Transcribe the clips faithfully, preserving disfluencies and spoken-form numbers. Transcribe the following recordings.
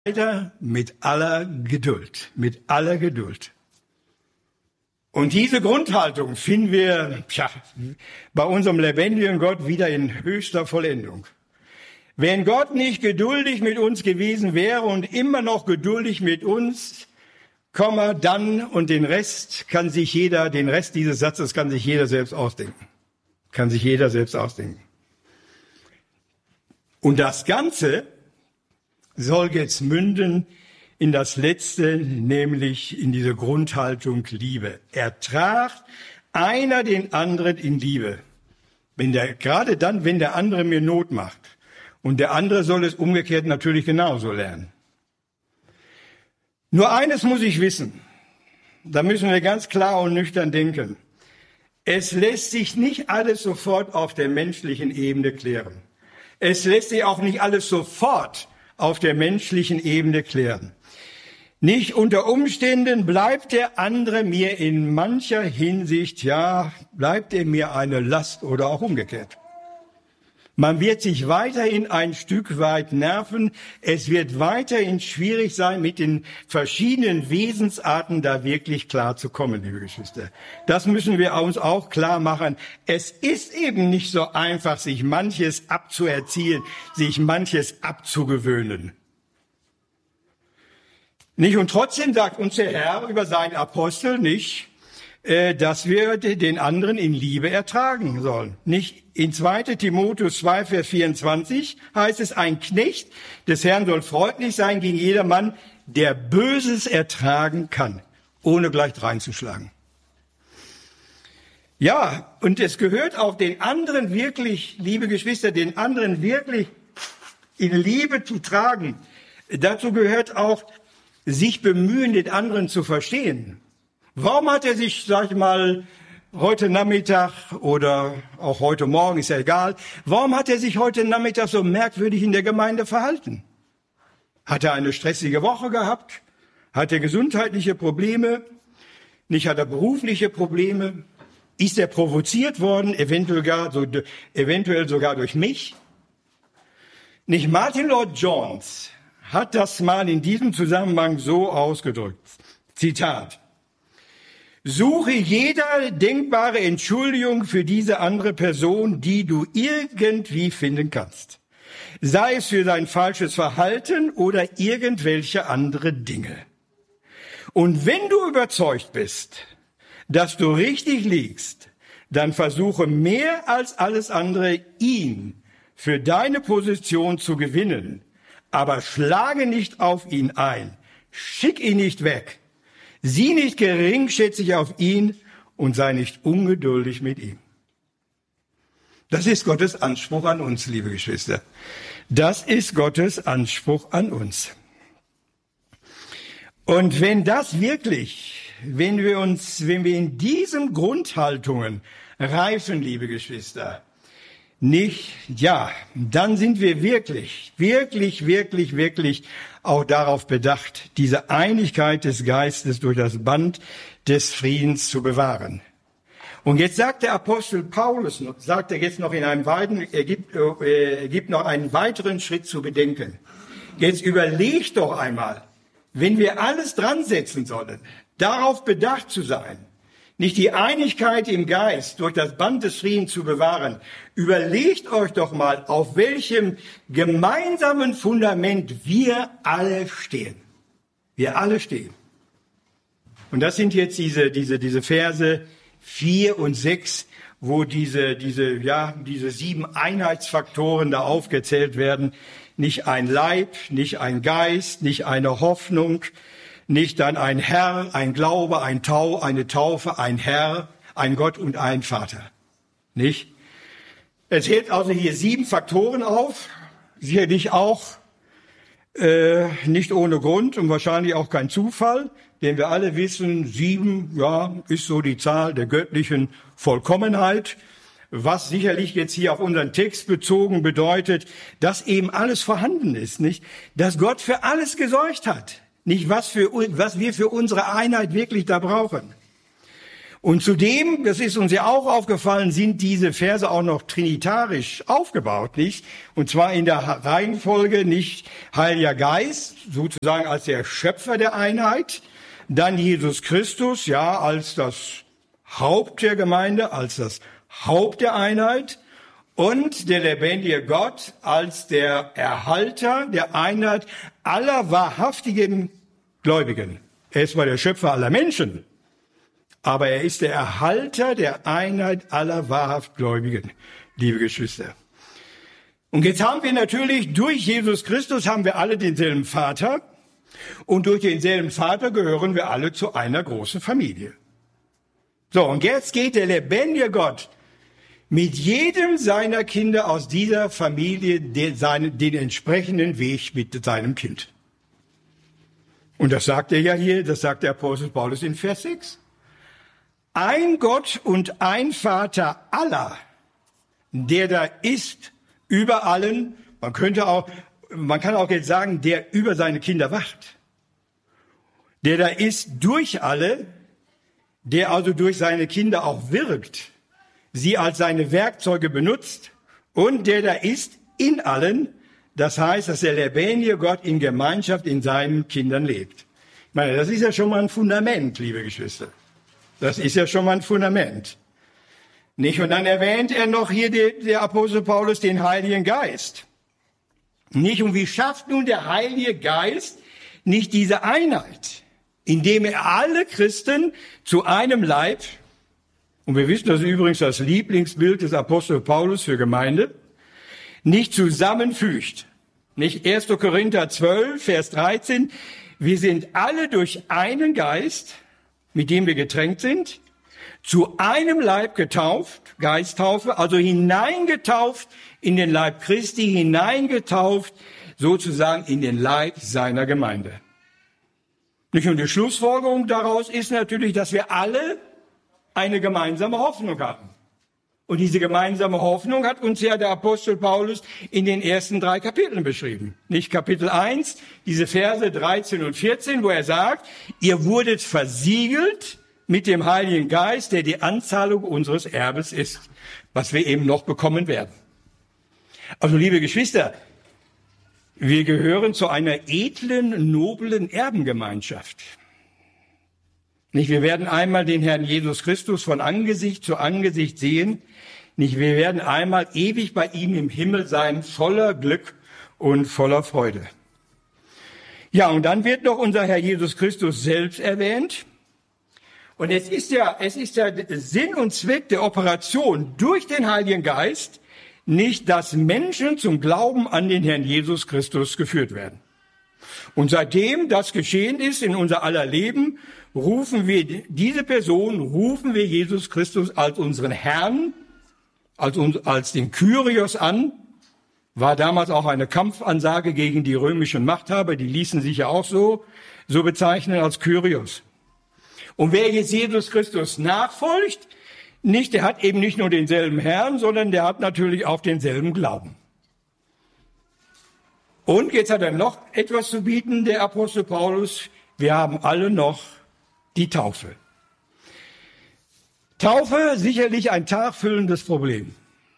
weiter mit aller Geduld, mit aller Geduld. Und diese Grundhaltung finden wir tja, bei unserem lebendigen Gott wieder in höchster Vollendung. Wenn Gott nicht geduldig mit uns gewesen wäre und immer noch geduldig mit uns, Komma, dann und den Rest kann sich jeder, den Rest dieses Satzes kann sich jeder selbst ausdenken. Kann sich jeder selbst ausdenken. Und das Ganze soll jetzt münden in das Letzte, nämlich in diese Grundhaltung Liebe. Ertragt einer den anderen in Liebe. Wenn der, gerade dann, wenn der andere mir Not macht. Und der andere soll es umgekehrt natürlich genauso lernen. Nur eines muss ich wissen. Da müssen wir ganz klar und nüchtern denken. Es lässt sich nicht alles sofort auf der menschlichen Ebene klären. Es lässt sich auch nicht alles sofort auf der menschlichen Ebene klären. Nicht unter Umständen bleibt der andere mir in mancher Hinsicht, ja, bleibt er mir eine Last oder auch umgekehrt. Man wird sich weiterhin ein Stück weit nerven. Es wird weiterhin schwierig sein, mit den verschiedenen Wesensarten da wirklich klar zu kommen, liebe Geschwister. Das müssen wir uns auch klar machen. Es ist eben nicht so einfach, sich manches abzuerziehen, sich manches abzugewöhnen. Nicht? Und trotzdem sagt uns der Herr über seinen Apostel nicht, dass wir den anderen in Liebe ertragen sollen. Nicht in zweiter Timotheus zwei, Vers vierundzwanzig heißt es, ein Knecht des Herrn soll freundlich sein gegen jedermann, der Böses ertragen kann, ohne gleich reinzuschlagen. Ja, und es gehört auch den anderen wirklich, liebe Geschwister, den anderen wirklich in Liebe zu tragen. Dazu gehört auch, sich bemühen, den anderen zu verstehen. Warum hat er sich, sag ich mal, heute Nachmittag oder auch heute Morgen, ist ja egal, warum hat er sich heute Nachmittag so merkwürdig in der Gemeinde verhalten? Hat er eine stressige Woche gehabt? Hat er gesundheitliche Probleme? Nicht hat er berufliche Probleme? Ist er provoziert worden, eventuell, gar so, eventuell sogar durch mich? Nicht Martin Lloyd-Jones hat das mal in diesem Zusammenhang so ausgedrückt. Zitat. Suche jeder denkbare Entschuldigung für diese andere Person, die du irgendwie finden kannst. Sei es für sein falsches Verhalten oder irgendwelche andere Dinge. Und wenn du überzeugt bist, dass du richtig liegst, dann versuche mehr als alles andere, ihn für deine Position zu gewinnen. Aber schlage nicht auf ihn ein. Schick ihn nicht weg. Sieh nicht geringschätzig auf ihn und sei nicht ungeduldig mit ihm. Das ist Gottes Anspruch an uns, liebe Geschwister. Das ist Gottes Anspruch an uns. Und wenn das wirklich, wenn wir uns, wenn wir in diesen Grundhaltungen reifen, liebe Geschwister, nicht, ja, dann sind wir wirklich, wirklich, wirklich, wirklich auch darauf bedacht, diese Einigkeit des Geistes durch das Band des Friedens zu bewahren. Und jetzt sagt der Apostel Paulus, sagt er jetzt noch in einem weiteren, er gibt, er gibt noch einen weiteren Schritt zu bedenken. Jetzt überlegt doch einmal, wenn wir alles dran setzen sollen, darauf bedacht zu sein, nicht die Einigkeit im Geist durch das Band des Friedens zu bewahren. Überlegt euch doch mal, auf welchem gemeinsamen Fundament wir alle stehen. Wir alle stehen. Und das sind jetzt diese, diese, diese Verse vier und sechs, wo diese, diese, ja, diese sieben Einheitsfaktoren da aufgezählt werden. Nicht ein Leib, nicht ein Geist, nicht eine Hoffnung, nicht dann ein Herr, ein Glaube, ein Tau, eine Taufe, ein Herr, ein Gott und ein Vater. Nicht? Es zählt also hier sieben Faktoren auf, sicherlich auch äh, nicht ohne Grund und wahrscheinlich auch kein Zufall, denn wir alle wissen, sieben, ja, ist so die Zahl der göttlichen Vollkommenheit, was sicherlich jetzt hier auf unseren Text bezogen bedeutet, dass eben alles vorhanden ist, nicht? Dass Gott für alles gesorgt hat. Nicht, was, für, was wir für unsere Einheit wirklich da brauchen. Und zudem, das ist uns ja auch aufgefallen, sind diese Verse auch noch trinitarisch aufgebaut, nicht? Und zwar in der Reihenfolge nicht Heiliger Geist, sozusagen als der Schöpfer der Einheit, dann Jesus Christus, ja, als das Haupt der Gemeinde, als das Haupt der Einheit und der lebendige Gott als der Erhalter der Einheit aller wahrhaftigen Gläubigen. Er ist zwar der Schöpfer aller Menschen, aber er ist der Erhalter der Einheit aller wahrhaft Gläubigen, liebe Geschwister. Und jetzt haben wir natürlich, durch Jesus Christus haben wir alle denselben Vater und durch denselben Vater gehören wir alle zu einer großen Familie. So, und jetzt geht der lebendige Gott mit jedem seiner Kinder aus dieser Familie den, seinen, den entsprechenden Weg mit seinem Kind. Und das sagt er ja hier, das sagt der Apostel Paulus in Vers sechs. Ein Gott und ein Vater aller, der da ist über allen, man könnte auch, man kann auch jetzt sagen, der über seine Kinder wacht, der da ist durch alle, der also durch seine Kinder auch wirkt, sie als seine Werkzeuge benutzt und der da ist in allen, das heißt, dass der lebendige Gott in Gemeinschaft in seinen Kindern lebt. Ich meine, das ist ja schon mal ein Fundament, liebe Geschwister. Das ist ja schon mal ein Fundament. Nicht? Und dann erwähnt er noch hier der, der Apostel Paulus den Heiligen Geist. Nicht? Und wie schafft nun der Heilige Geist nicht diese Einheit, indem er alle Christen zu einem Leib, und wir wissen, das ist übrigens das Lieblingsbild des Apostel Paulus für Gemeinde, nicht zusammenfügt. Nicht erster Korinther zwölf, Vers dreizehn, wir sind alle durch einen Geist, mit dem wir getränkt sind, zu einem Leib getauft, Geisttaufe, also hineingetauft in den Leib Christi, hineingetauft sozusagen in den Leib seiner Gemeinde. Nicht? Und die Schlussfolgerung daraus ist natürlich, dass wir alle eine gemeinsame Hoffnung haben. Und diese gemeinsame Hoffnung hat uns ja der Apostel Paulus in den ersten drei Kapiteln beschrieben. Nicht Kapitel eins, diese Verse dreizehn und vierzehn, wo er sagt, ihr wurdet versiegelt mit dem Heiligen Geist, der die Anzahlung unseres Erbes ist, was wir eben noch bekommen werden. Also, liebe Geschwister, wir gehören zu einer edlen, noblen Erbengemeinschaft. Nicht, wir werden einmal den Herrn Jesus Christus von Angesicht zu Angesicht sehen. Nicht, wir werden einmal ewig bei ihm im Himmel sein, voller Glück und voller Freude. Ja, und dann wird noch unser Herr Jesus Christus selbst erwähnt. Und es ist ja, es ist ja Sinn und Zweck der Operation durch den Heiligen Geist, nicht, dass Menschen zum Glauben an den Herrn Jesus Christus geführt werden. Und seitdem das geschehen ist in unser aller Leben, rufen wir diese Person, rufen wir Jesus Christus als unseren Herrn, als, uns, als den Kyrios an. War damals auch eine Kampfansage gegen die römischen Machthaber, die ließen sich ja auch so, so bezeichnen als Kyrios. Und wer jetzt Jesus Christus nachfolgt, nicht, der hat eben nicht nur denselben Herrn, sondern der hat natürlich auch denselben Glauben. Und jetzt hat er noch etwas zu bieten, der Apostel Paulus. Wir haben alle noch die Taufe. Taufe, sicherlich ein tagfüllendes Problem.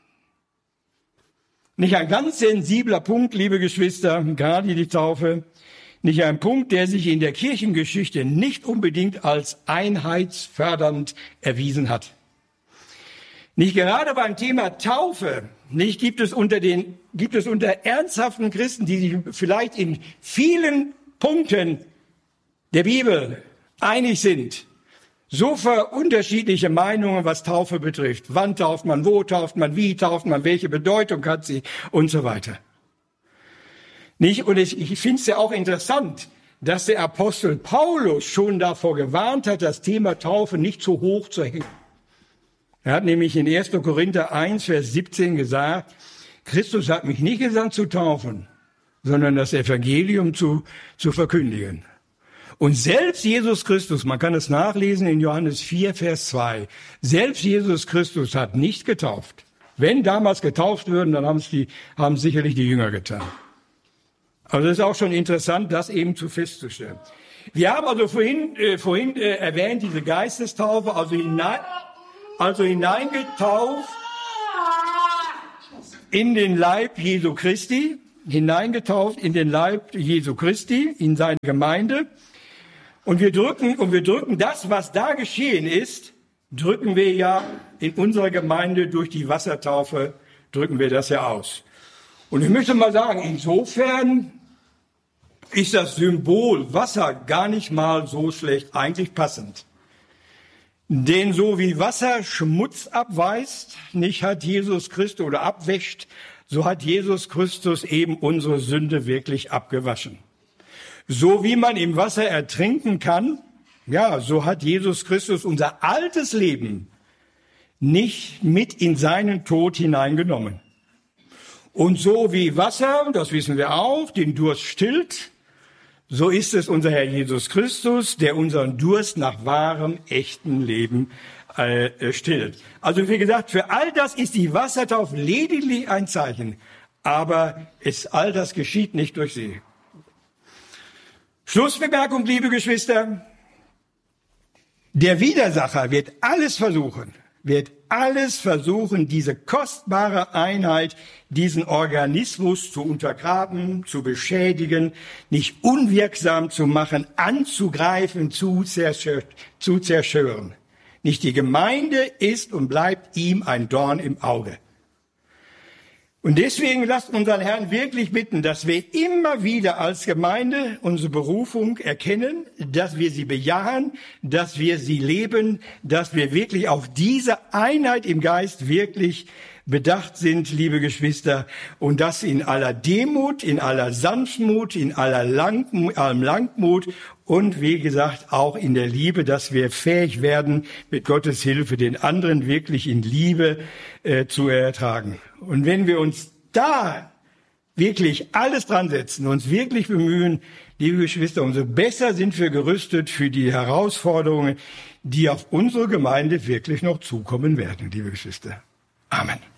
Nicht ein ganz sensibler Punkt, liebe Geschwister, gerade die Taufe. Nicht ein Punkt, der sich in der Kirchengeschichte nicht unbedingt als einheitsfördernd erwiesen hat. Nicht gerade beim Thema Taufe, nicht gibt es unter den, gibt es unter ernsthaften Christen, die sich vielleicht in vielen Punkten der Bibel einig sind, so unterschiedliche Meinungen, was Taufe betrifft. Wann tauft man, wo tauft man, wie tauft man, welche Bedeutung hat sie und so weiter. Nicht? Und ich, ich finde es ja auch interessant, dass der Apostel Paulus schon davor gewarnt hat, das Thema Taufe nicht zu hoch zu hängen. Er hat nämlich in erster Korinther eins, Vers siebzehn gesagt, Christus hat mich nicht gesandt zu taufen, sondern das Evangelium zu, zu verkündigen. Und selbst Jesus Christus, man kann es nachlesen in Johannes vier, Vers zwei, selbst Jesus Christus hat nicht getauft. Wenn damals getauft würden, dann haben es die, haben sicherlich die Jünger getan. Also es ist auch schon interessant, das eben zu festzustellen. Wir haben also vorhin, äh, vorhin äh, erwähnt, diese Geistestaufe, also, hinein, also hineingetauft in den Leib Jesu Christi, hineingetauft in den Leib Jesu Christi, in seine Gemeinde. Und wir drücken, und wir drücken das, was da geschehen ist, drücken wir ja in unserer Gemeinde durch die Wassertaufe, drücken wir das ja aus. Und ich möchte mal sagen, insofern ist das Symbol Wasser gar nicht mal so schlecht, eigentlich passend. Denn so wie Wasser Schmutz abweist, nicht hat Jesus Christus oder abwäscht, so hat Jesus Christus eben unsere Sünde wirklich abgewaschen. So wie man im Wasser ertrinken kann, ja, so hat Jesus Christus unser altes Leben nicht mit in seinen Tod hineingenommen. Und so wie Wasser, das wissen wir auch, den Durst stillt, so ist es unser Herr Jesus Christus, der unseren Durst nach wahrem, echten Leben äh, stillt. Also wie gesagt, für all das ist die Wassertaufe lediglich ein Zeichen, aber es, all das geschieht nicht durch sie. Schlussbemerkung, liebe Geschwister. Der Widersacher wird alles versuchen, wird alles versuchen, diese kostbare Einheit, diesen Organismus zu untergraben, zu beschädigen, nicht unwirksam zu machen, anzugreifen, zu, zerstör- zu zerstören. Nicht die Gemeinde ist und bleibt ihm ein Dorn im Auge. Und deswegen lasst unseren Herrn wirklich bitten, dass wir immer wieder als Gemeinde unsere Berufung erkennen, dass wir sie bejahen, dass wir sie leben, dass wir wirklich auf diese Einheit im Geist wirklich bedacht sind, liebe Geschwister, und das in aller Demut, in aller Sanftmut, in aller Langmut, allem Langmut und wie gesagt auch in der Liebe, dass wir fähig werden, mit Gottes Hilfe den anderen wirklich in Liebe äh, zu ertragen. Und wenn wir uns da wirklich alles dran setzen, uns wirklich bemühen, liebe Geschwister, umso besser sind wir gerüstet für die Herausforderungen, die auf unsere Gemeinde wirklich noch zukommen werden, liebe Geschwister. Amen.